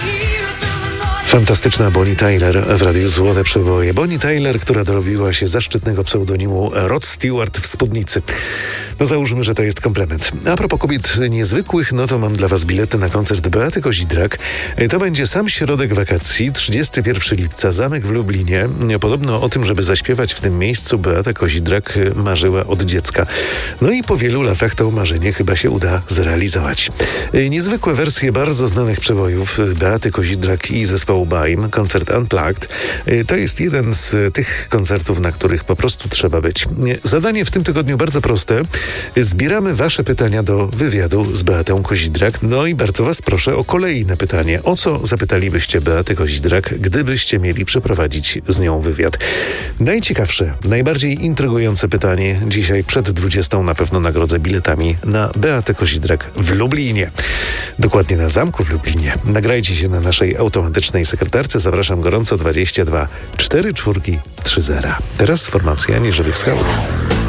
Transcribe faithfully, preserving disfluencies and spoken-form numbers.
Fantastyczna Bonnie Tyler w Radiu Złote Przeboje. Bonnie Tyler, która dorobiła się zaszczytnego pseudonimu Rod Stewart w spódnicy. No załóżmy, że to jest komplement. A propos kobiet niezwykłych, no to mam dla was bilety na koncert Beaty Kozidrak. To będzie sam środek wakacji, trzydziestego pierwszego lipca, zamek w Lublinie. Podobno o tym, żeby zaśpiewać w tym miejscu, Beata Kozidrak marzyła od dziecka. No i po wielu latach to marzenie chyba się uda zrealizować. Niezwykłe wersje bardzo znanych przebojów Beaty Kozidrak i zespołu Baim, koncert Unplugged. To jest jeden z tych koncertów, na których po prostu trzeba być. Zadanie w tym tygodniu bardzo proste. Zbieramy wasze pytania do wywiadu z Beatą Kozidrak. No i bardzo was proszę o kolejne pytanie. O co zapytalibyście Beatę Kozidrak, gdybyście mieli przeprowadzić z nią wywiad? Najciekawsze, najbardziej intrygujące pytanie dzisiaj przed dwudziestą na pewno nagrodzę biletami na Beatę Kozidrak w Lublinie. Dokładnie na zamku w Lublinie. Nagrajcie się na naszej automatycznej sekretarce. Zapraszam gorąco dwadzieścia dwa cztery cztery trzy zero. Teraz formacja Nieżywych Skałów.